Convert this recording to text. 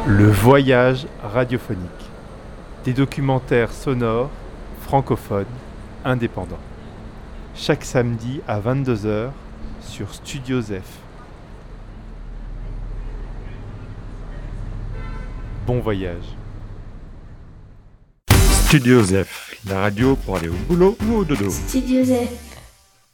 Le voyage radiophonique. Des documentaires sonores, francophones, indépendants. Chaque samedi à 22h sur Studio Zef. Bon voyage. Studio Zef, la radio pour aller au boulot ou au dodo. Studio Zef.